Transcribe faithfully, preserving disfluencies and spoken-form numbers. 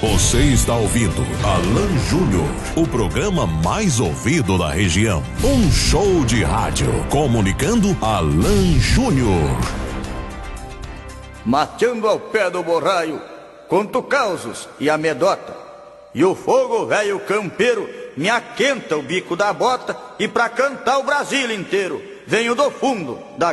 Você está ouvindo Alan Júnior, o programa mais ouvido da região. Um show de rádio comunicando Alan Júnior. Mateando ao pé do borraio, conto causos e amedota. E o fogo velho campeiro me aquenta o bico da bota. E pra cantar o Brasil inteiro venho do fundo da